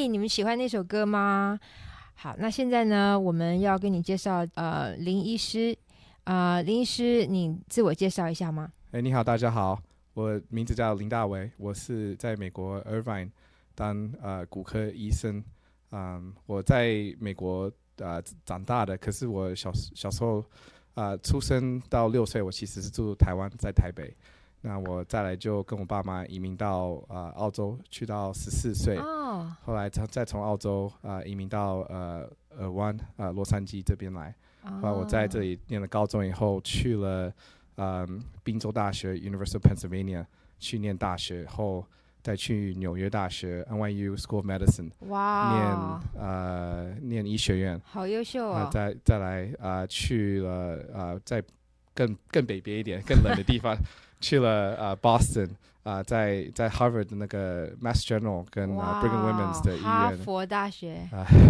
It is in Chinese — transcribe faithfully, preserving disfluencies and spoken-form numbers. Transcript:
嘿，你们喜欢那首歌吗？好，那现在呢，我们要跟你介绍呃林医师，呃林医师，你自我介绍一下吗？ 哎，你好，大家好，我名字叫林大为，我是在美国 Irvine 当呃骨科医生。嗯，我在美国呃长大的，可是我小小时候呃出生到六岁，我其实是住台湾，在台北。那我再来就跟我爸妈移民到呃澳洲，去到十四岁， 哦， 后来再再从澳洲呃移民到呃尔湾呃洛杉矶这边来。后来我在这哦， 里念了高中以后，去了嗯宾州大学 University of Pennsylvania 去念大学后。再去纽约大学 N Y U School of Medicine 念哇， 呃念医学院， 好优秀呃哦！ 再再来呃去了呃在更更北边一点更冷的地方去了呃 Boston 啊、呃在在 Harvard 的那个 Mass General 跟、呃、Brigham 哇， Women's 的医院哈佛大学， 啊、